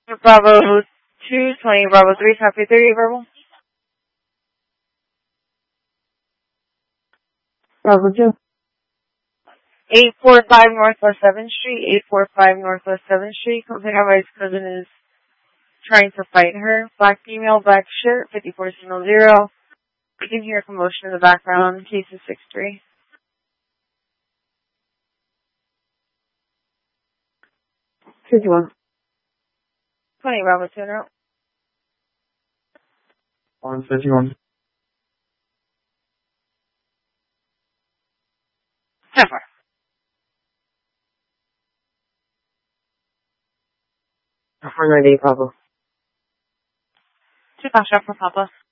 Bravo 220, Bravo 3, copy 30, verbal. Bravo 2. 845 Northwest 7th Street, 845 Northwest 7th Street. Complaint my cousin is trying to fight her. Black female, black shirt, 5400. You can hear commotion in the background. Case is 6-3. 51. 20, Bravo 2 now. 151. 10-4. Affirmative, Bravo. 2 Foxtrot for Papa.